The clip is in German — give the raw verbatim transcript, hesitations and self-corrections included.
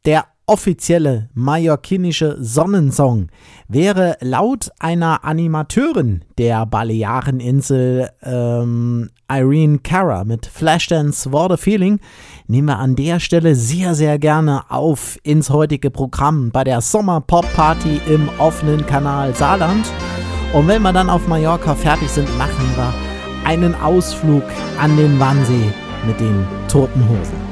der offizielle mallorquinische Sonnensong wäre laut einer Animateurin der Baleareninsel, ähm, Irene Cara mit Flashdance What a Feeling, nehmen wir an der Stelle sehr, sehr gerne auf ins heutige Programm bei der Sommer-Pop-Party im offenen Kanal Saarland. Und wenn wir dann auf Mallorca fertig sind, machen wir einen Ausflug an den Wannsee mit den Toten Hosen.